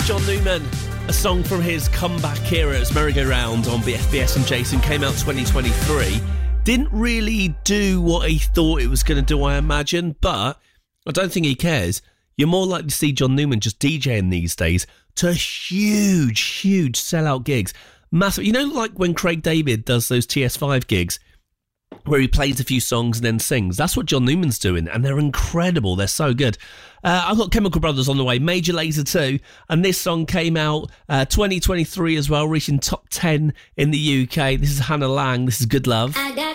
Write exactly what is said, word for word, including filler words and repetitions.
John Newman, a song from his comeback era. It's Merry-Go-Round on F B S and Jason. Came out twenty twenty-three. Didn't really do what he thought it was going to do, I imagine, but I don't think he cares. You're more likely to see John Newman just DJing these days to huge, huge sellout gigs. Massive. You know, like when Craig David does those T S five gigs where he plays a few songs and then sings. That's what John Newman's doing, and they're incredible. They're so good. Uh, I've got Chemical Brothers on the way, Major Lazer two, and this song came out uh, twenty twenty-three as well, reaching top ten in the U K. This is Hannah Lang. This is Good Love. I got